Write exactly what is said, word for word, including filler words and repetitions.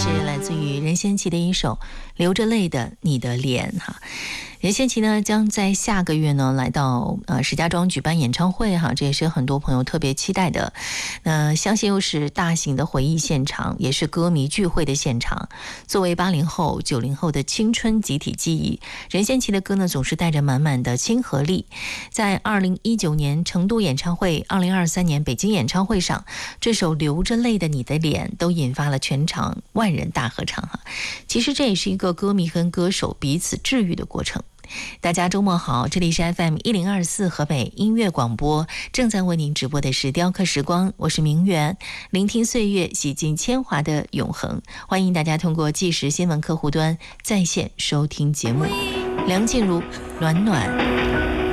是来自于任贤齐的一首《流着泪的你的脸》哈。任贤齐呢将在下个月呢来到呃石家庄举办演唱会哈，这也是很多朋友特别期待的。那相信又是大型的回忆现场，也是歌迷聚会的现场。作为八零后、九零后的青春集体记忆，任贤齐的歌呢总是带着满满的亲和力。在二零一九年成都演唱会、二零二三年北京演唱会上，这首《流着泪的你的脸》都引发了全场万人大合唱哈。其实这也是一个歌迷跟歌手彼此治愈的过程。大家周末好，这里是 F M 一零二四河北音乐广播，正在为您直播的是雕刻时光，我是明媛，聆听岁月，洗尽铅华的永恒。欢迎大家通过即时新闻客户端在线收听节目。梁静茹，暖暖。